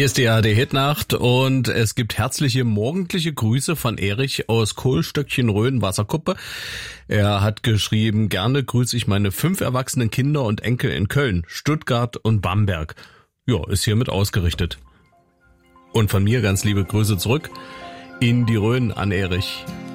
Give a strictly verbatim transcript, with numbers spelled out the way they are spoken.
Hier ist die A R D-Hitnacht und es gibt herzliche morgendliche Grüße von Erich aus Kohlstöckchen-Rhön, Wasserkuppe. Er hat geschrieben, gerne grüße ich meine fünf erwachsenen Kinder und Enkel in Köln, Stuttgart und Bamberg. Ja, ist hiermit ausgerichtet. Und von mir ganz liebe Grüße zurück in die Rhön an Erich.